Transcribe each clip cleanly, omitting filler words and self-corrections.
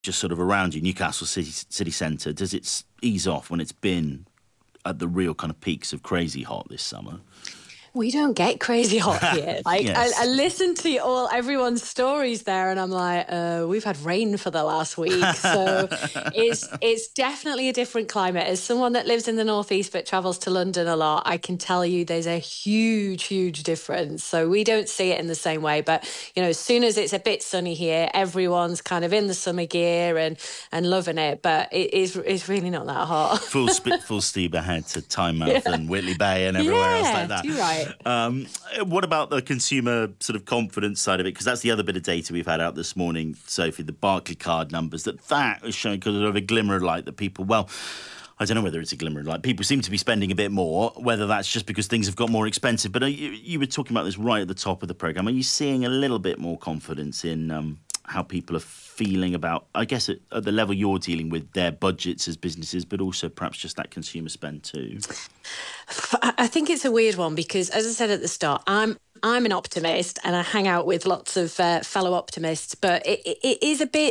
just sort of around you, Newcastle city centre, does it ease off when it's been at the real kind of peaks of crazy hot this summer? We don't get crazy hot here. Like, yes. I listen to everyone's stories there, and I'm like, we've had rain for the last week. So it's definitely a different climate. As someone that lives in the northeast but travels to London a lot, I can tell you there's a huge, huge difference. So we don't see it in the same way. But, as soon as it's a bit sunny here, everyone's kind of in the summer gear and loving it. But it's really not that hot. Full steam ahead to Tynemouth and Whitley Bay and everywhere else like that. You're right. What about the consumer sort of confidence side of it? Because that's the other bit of data we've had out this morning, Sophie, the Barclaycard numbers, that is showing kind of a glimmer of light that people, I don't know whether it's a glimmer of light. People seem to be spending a bit more, whether that's just because things have got more expensive. But you were talking about this right at the top of the programme. Are you seeing a little bit more confidence in how people are feeling about, I guess, at the level you're dealing with, their budgets as businesses, but also perhaps just that consumer spend too? I think it's a weird one because, as I said at the start, I'm an optimist and I hang out with lots of fellow optimists, but it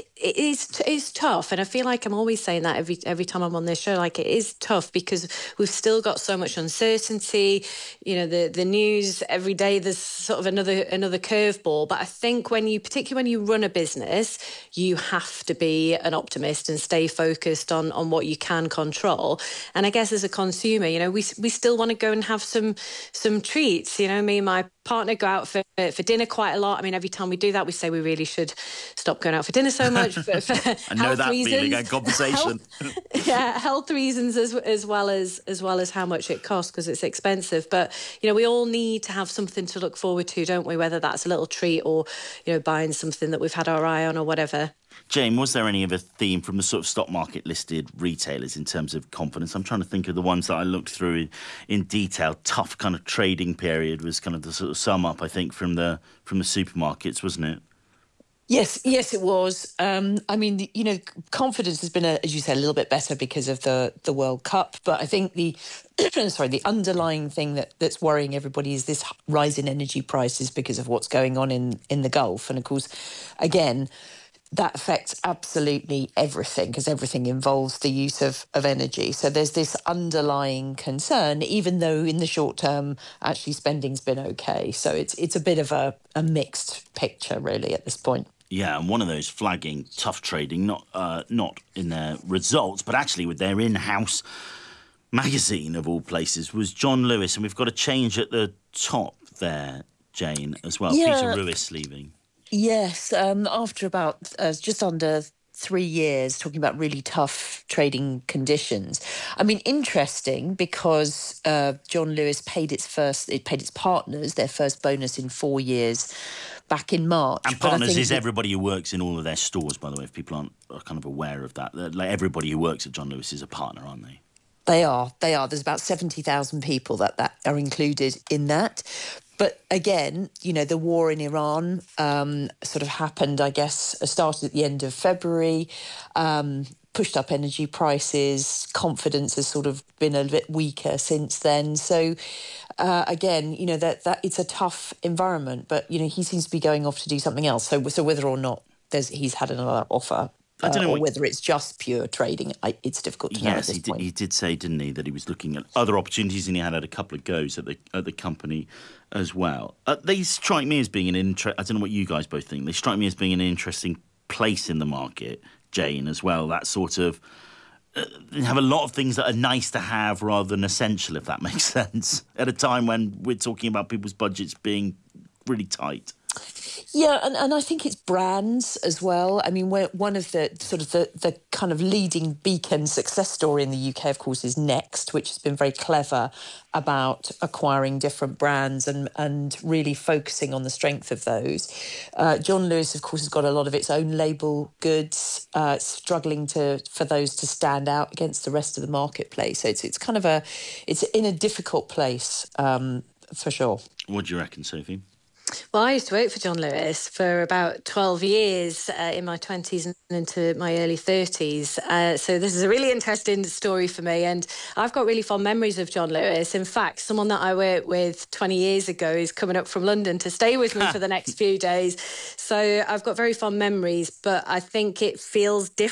is tough, and I feel like I'm always saying that every time I'm on this show. Like, it is tough because we've still got so much uncertainty. The news every day, there's sort of another curveball. But I think particularly when you run a business, you have to be an optimist and stay focused on what you can control. And I guess as a consumer, we still want to go and have some treats. Me and my partner go out for dinner quite a lot. I mean, every time we do that, we say we really should stop going out for dinner so much for I know health that reasons. feeling and conversation. Health reasons as well as how much it costs, because it's expensive. But we all need to have something to look forward to, don't we? Whether that's a little treat or buying something that we've had our eye on or whatever. Jane, was there any other theme from the sort of stock market listed retailers in terms of confidence? I'm trying to think of the ones that I looked through in detail. Tough kind of trading period was kind of the sort of sum up, I think, from the supermarkets, wasn't it? Yes, it was. I mean, confidence has been, as you said, a little bit better because of the World Cup. But I think the underlying thing that's worrying everybody is this rise in energy prices because of what's going on in the Gulf. And of course, again, that affects absolutely everything because everything involves the use of energy. So there's this underlying concern, even though in the short term, actually spending's been okay. So it's a bit of a mixed picture, really, at this point. Yeah, and one of those flagging tough trading, not in their results, but actually with their in-house magazine, of all places, was John Lewis. And we've got a change at the top there, Jane, as well. Yeah. Peter Lewis leaving. Yes, after about just under 3 years, talking about really tough trading conditions. I mean, interesting because John Lewis paid its partners their first bonus in 4 years back in March. And partners is everybody who works in all of their stores, by the way, if people are kind of aware of that. Like, everybody who works at John Lewis is a partner, aren't they? They are. There's about 70,000 people that are included in that. But again, the war in Iran sort of happened, I guess, started at the end of February, pushed up energy prices. Confidence has sort of been a bit weaker since then. So again, that it's a tough environment. But, he seems to be going off to do something else. So whether or not he's had another offer, I don't know, or whether it's just pure trading, it's difficult to know at this point. He did say, didn't he, that he was looking at other opportunities, and he had a couple of goes at the company as well. They strike me as being I don't know what you guys both think. They strike me as being an interesting place in the market, Jane, as well. That sort of they have a lot of things that are nice to have rather than essential, if that makes sense. At a time when we're talking about people's budgets being really tight. Yeah, and I think it's brands as well. I mean, one of the sort of the kind of leading beacon success story in the UK, of course, is Next, which has been very clever about acquiring different brands and really focusing on the strength of those. John Lewis, of course, has got a lot of its own label goods, struggling for those to stand out against the rest of the marketplace. So it's in a difficult place for sure. What do you reckon, Sophie? Well, I used to work for John Lewis for about 12 years in my 20s and into my early 30s. So this is a really interesting story for me. And I've got really fond memories of John Lewis. In fact, someone that I worked with 20 years ago is coming up from London to stay with me for the next few days. So I've got very fond memories, but I think it feels different